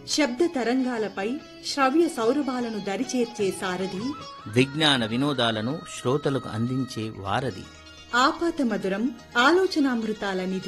శబ్ద తరంగాలపై శ్రవ్య సౌరభాలను దరిచేర్చే సారథి, విజ్ఞాన వినోదాలను శ్రోతలకు అందించే వారధి, ఆపాత మధురం ఆలోచనామృతాల నిధి.